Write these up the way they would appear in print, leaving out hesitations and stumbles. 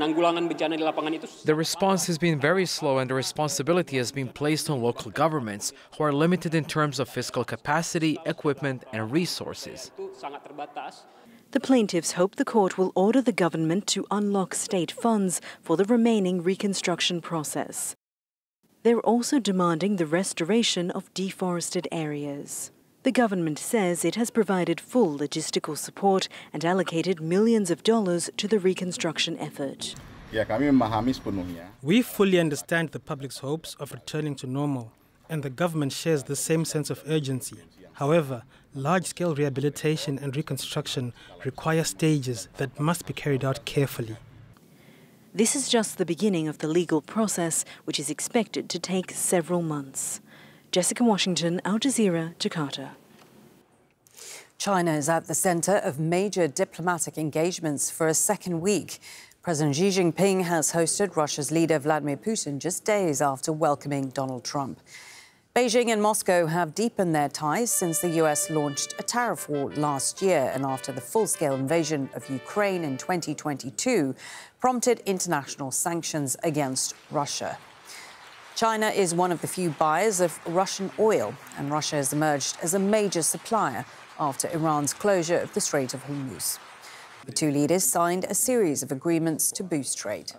penanggulangan bencana di lapangan itu. The response has been very slow and the responsibility has been placed on local governments who are limited in terms of fiscal capacity, equipment and resources. The plaintiffs hope the court will order the government to unlock state funds for the remaining reconstruction process. They're also demanding the restoration of deforested areas. The government says it has provided full logistical support and allocated millions of dollars to the reconstruction effort. We fully understand the public's hopes of returning to normal, and the government shares the same sense of urgency. However, large-scale rehabilitation and reconstruction require stages that must be carried out carefully. This is just the beginning of the legal process, which is expected to take several months. Jessica Washington, Al Jazeera, Jakarta. China is at the centre of major diplomatic engagements for a second week. President Xi Jinping has hosted Russia's leader Vladimir Putin just days after welcoming Donald Trump. Beijing and Moscow have deepened their ties since the US launched a tariff war last year and after the full-scale invasion of Ukraine in 2022 prompted international sanctions against Russia. China is one of the few buyers of Russian oil, and Russia has emerged as a major supplier after Iran's closure of the Strait of Hormuz. The two leaders signed a series of agreements to boost trade.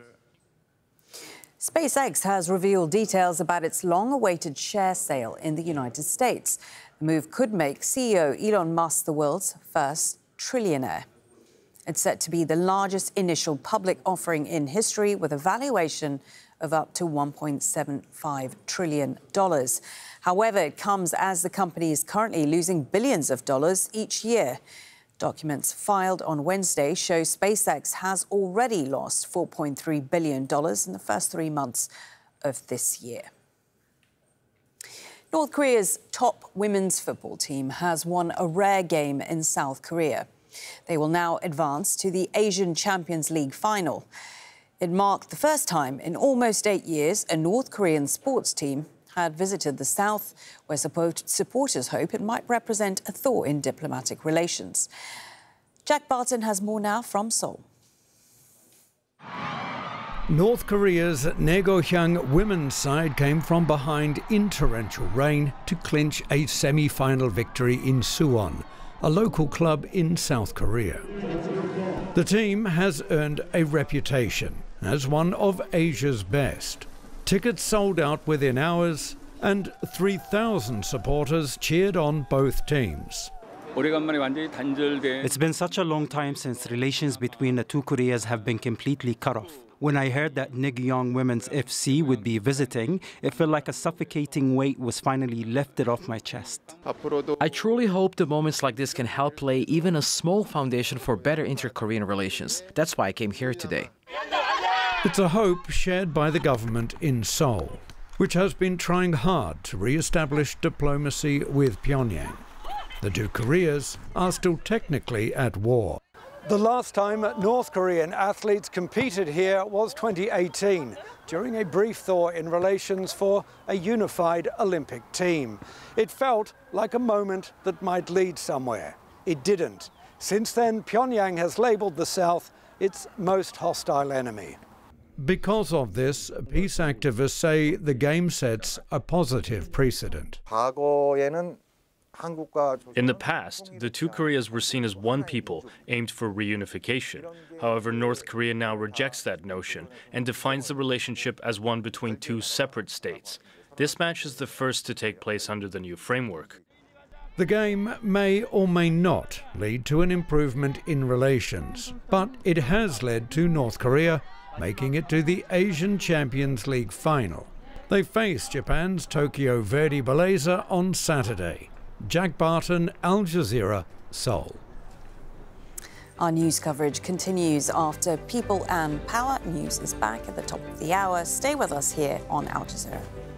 SpaceX has revealed details about its long-awaited share sale in the United States. The move could make CEO Elon Musk the world's first trillionaire. It's set to be the largest initial public offering in history, with a valuation of up to $1.75 trillion. However, it comes as the company is currently losing billions of dollars each year. Documents filed on Wednesday show SpaceX has already lost $4.3 billion in the first 3 months of this year. North Korea's top women's football team has won a rare game in South Korea. They will now advance to the Asian Champions League final. It marked the first time in almost 8 years a North Korean sports team had visited the South, where supporters hope it might represent a thaw in diplomatic relations. Jack Barton has more now from Seoul. North Korea's Naegohyang women's side came from behind in torrential rain to clinch a semi-final victory in Suwon, a local club in South Korea. The team has earned a reputation as one of Asia's best. Tickets sold out within hours, and 3,000 supporters cheered on both teams. It's been such a long time since relations between the two Koreas have been completely cut off. When I heard that Naegohyang Women's FC would be visiting, it felt like a suffocating weight was finally lifted off my chest. I truly hope that moments like this can help lay even a small foundation for better inter-Korean relations. That's why I came here today. It's a hope shared by the government in Seoul, which has been trying hard to re-establish diplomacy with Pyongyang. The two Koreas are still technically at war. The last time North Korean athletes competed here was 2018, during a brief thaw in relations for a unified Olympic team. It felt like a moment that might lead somewhere. It didn't. Since then, Pyongyang has labelled the South its most hostile enemy. Because of this, peace activists say the game sets a positive precedent. In the past, the two Koreas were seen as one people, aimed for reunification. However, North Korea now rejects that notion and defines the relationship as one between two separate states. This match is the first to take place under the new framework. The game may or may not lead to an improvement in relations, but it has led to North Korea making it to the Asian Champions League final. They face Japan's Tokyo Verdy Belleza on Saturday. Jack Barton, Al Jazeera, Seoul. Our news coverage continues after People and Power. News is back at the top of the hour. Stay with us here on Al Jazeera.